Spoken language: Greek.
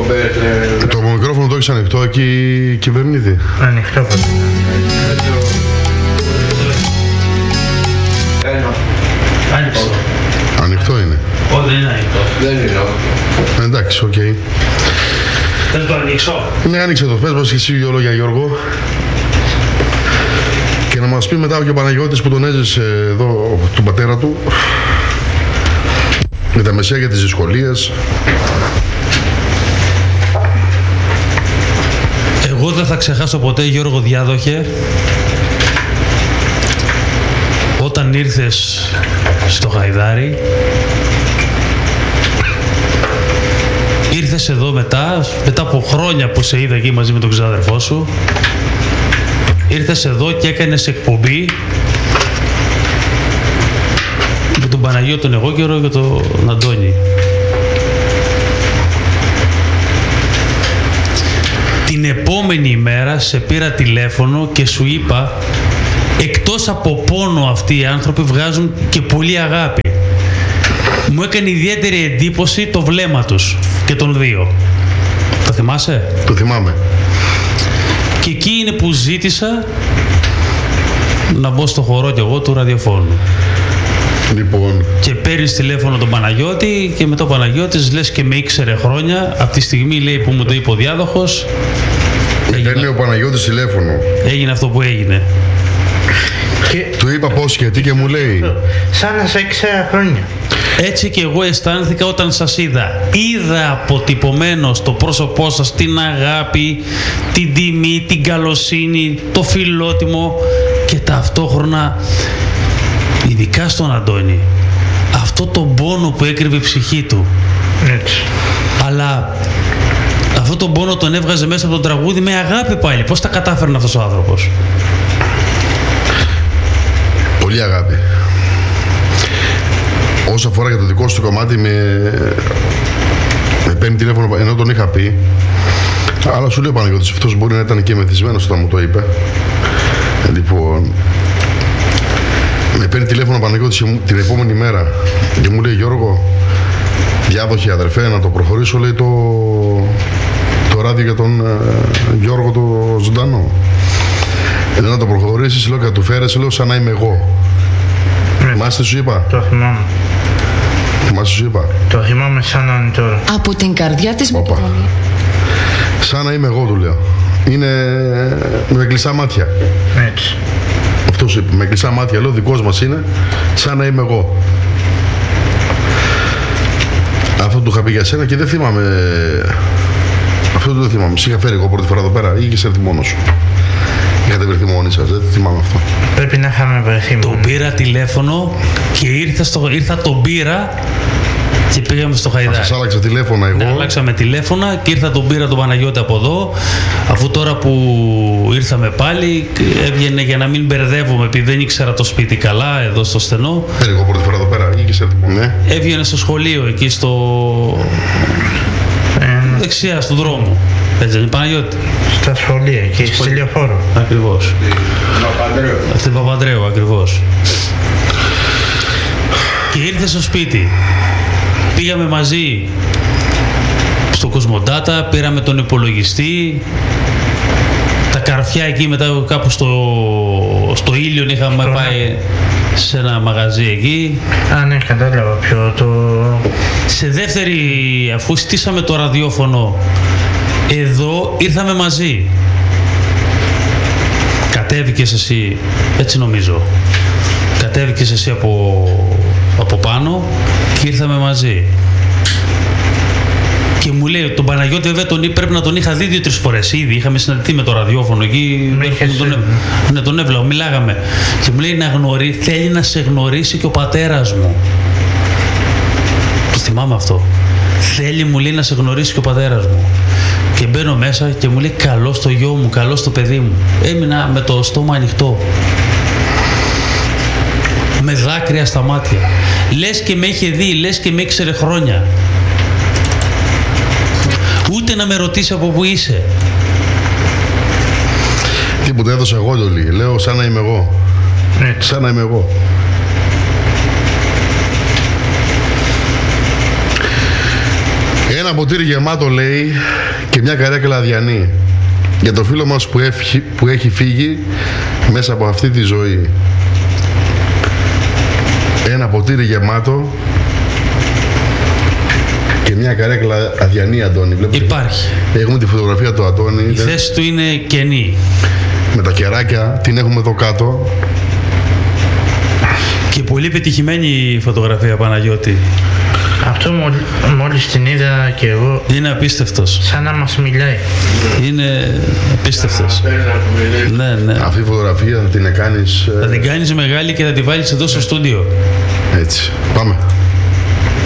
Το μικρόφωνο το έχεις ανοιχτό εκεί, κυβερνήτη? Ανοιχτό πάντα. Ανοιχτό είναι. Όχι, δεν είναι ανοιχτό. Δεν είναι. Εντάξει, οκ. Δεν το ανοίξω. Ναι, άνοιξε το. Πες μας και εσύ δυο λόγια, Γιώργο. Και να μας πει μετά και ο Παναγιώτης που τον έζησε εδώ, τον πατέρα του, με τα μεσαία για τις δυσκολίες. Εγώ δεν θα ξεχάσω ποτέ, Γιώργο Διάδοχε, όταν ήρθες στο Γαϊδάρι. Ήρθες εδώ μετά από χρόνια που σε είδα εκεί μαζί με τον ξάδερφό σου. Ήρθες εδώ και έκανες εκπομπή με τον Παναγιώτη τον Εγώκερο και τον Αντώνη. Την επόμενη ημέρα σε πήρα τηλέφωνο και σου είπα, εκτός από πόνο αυτοί οι άνθρωποι βγάζουν και πολύ αγάπη. Μου έκανε ιδιαίτερη εντύπωση το βλέμμα τους και των δύο. Το θυμάσαι? Το θυμάμαι. Και εκεί είναι που ζήτησα να μπω στο χορό κι εγώ του ραδιοφώνου. Λοιπόν. Και παίρνεις τηλέφωνο τον Παναγιώτη και με τον Παναγιώτης λες και με ήξερε χρόνια. Από τη στιγμή, λέει, που μου το είπε ο διάδοχος, Παίρνει ο Παναγιώτης τηλέφωνο. έγινε αυτό που έγινε. Και Του είπα πώς και τι και μου λέει. σαν να σε ήξερα χρόνια. Έτσι και εγώ αισθάνθηκα όταν σας είδα. Είδα αποτυπωμένο στο πρόσωπό σας την αγάπη, την τιμή, την καλοσύνη, το φιλότιμο και ταυτόχρονα, ειδικά στον Αντώνη, αυτό τον πόνο που έκρυβε η ψυχή του. Έτσι. Αλλά αυτό τον πόνο τον έβγαζε μέσα από τον τραγούδι με αγάπη πάλι. Πώς τα κατάφερνε αυτός ο άνθρωπος? Πολύ αγάπη. Όσο αφορά για το δικό σου κομμάτι, με παίρνει τηλέφωνο ενώ τον είχα πει. Αλλά σου λέει ο Παναγιώτης, αυτός μπορεί να ήταν και μεθυσμένος όταν μου το είπε. Λοιπόν, με παίρνει τηλέφωνο ο Παναγιώτης την επόμενη μέρα και μου λέει, Γιώργο, διάδοχε αδερφέ, να το προχωρήσω, λέει, το ράδιο για τον Γιώργο το ζωντανό. Λέω να το προχωρήσεις, λέω, και να του φέρεσαι, λέω, σαν να είμαι εγώ. Θυμάσαι σου είπα? Το θυμάμαι. Θυμάσαι σου είπα? Το θυμάμαι σαν να είναι τώρα. Από την καρδιά της με τη Όπα. φωνή. Σαν να είμαι εγώ, του λέω. Είναι με κλειστά μάτια. Έτσι. Αυτό σου είπε, με κλειστά μάτια, λέω, δικός μας είναι, σαν να είμαι εγώ. Αυτό του είχα πει για σένα και δεν θυμάμαι. Αυτό δεν θυμάμαι. Σε είχα φέρει εγώ πρώτη φορά εδώ πέρα ή είχες έρθει μόνος σου? Είχατε βρεθεί μόνοι σας, δεν θυμάμαι αυτό. Πρέπει να είχαμε βρεθεί Τον μόνοι. πήρα τηλέφωνο και ήρθα τον πήρα και πήγαμε στο Χαϊδάρι. Σας άλλαξα τηλέφωνα εγώ. Ναι, αλλάξαμε τηλέφωνα και ήρθα τον πήρα τον Παναγιώτη από εδώ. Αφού τώρα που ήρθαμε πάλι, έβγαινε για να μην μπερδεύομαι, επειδή δεν ήξερα το σπίτι καλά εδώ στο στενό. Φέρει εγώ πρώτη φορά εδώ πέρα ή είχες έρθει μόνος? Ναι. Έβγαινε στο σχολείο εκεί στο δεξιά, στον δρόμο. Έτσι δεν είναι, Παναγιώτη? Στα σχολεία και στη λεωφόρο. Ακριβώς. Στην Παπανδρέου, ακριβώς. Και ήρθε στο σπίτι. Πήγαμε μαζί στο Κοσμοντάτα, πήραμε τον υπολογιστή, τα καρφιά εκεί, μετά κάπου στο Ήλιον είχαμε πάει σε ένα μαγαζί εκεί. Α, ναι, κατάλαβα ποιο το... Σε δεύτερη, αφού στήσαμε το ραδιόφωνο εδώ, ήρθαμε μαζί. Κατέβηκες εσύ, έτσι νομίζω. Κατέβηκες εσύ από πάνω και ήρθαμε μαζί. Και μου λέει, τον Παναγιώτη βέβαια πρέπει να τον είχα δει 2-3 φορές ήδη. Είχαμε συναντηθεί με το ραδιόφωνο εκεί. Ναι, τον έβλεπα, μιλάγαμε. Και μου λέει, θέλει να σε γνωρίσει και ο πατέρας μου. Το θυμάμαι αυτό. Θέλει, μου λέει, να σε γνωρίσει και ο πατέρας μου. Και μπαίνω μέσα και μου λέει, καλό στο γιο μου, καλό στο παιδί μου. Έμεινα με το στόμα ανοιχτό. Με δάκρυα στα μάτια. Λες και με είχε δει, λες και με ήξερε χρόνια. Ούτε να με ρωτήσει από πού είσαι. Τίποτα, έδωσα εγώ το λίγο. Λέω σαν να είμαι εγώ. Σαν να είμαι εγώ. Ένα ποτήρι γεμάτο, λέει, και μια καρέκλα αδιανή. Για το φίλο μας που έχει φύγει μέσα από αυτή τη ζωή. Ένα ποτήρι γεμάτο και μια καρέκλα αδιανή, Αντώνη. Βλέπετε, Υπάρχει. έχουμε τη φωτογραφία του Αντώνη. Η θέση του είναι κενή. Με τα κεράκια, την έχουμε εδώ κάτω. Και πολύ πετυχημένη η φωτογραφία, Παναγιώτη. Αυτό μόλις την είδα και εγώ, Είναι απίστευτος. σαν να μας μιλάει. Είναι απίστευτος. Ναι. Αυτή η φωτογραφία θα την κάνεις Θα την κάνεις μεγάλη και θα τη βάλεις εδώ στο στούντιο. έτσι. Πάμε.